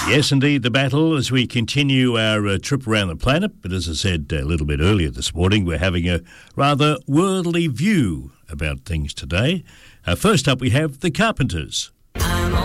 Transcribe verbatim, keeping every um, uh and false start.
Yes, indeed, the battle as we continue our uh, trip around the planet. But as I said a little bit earlier this morning, we're having a rather worldly view about things today. Uh, first up, we have the Carpenters.